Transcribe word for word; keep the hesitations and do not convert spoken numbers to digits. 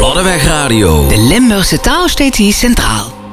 Lodeweg Radio. De Limburgse taal steeds hier centraal.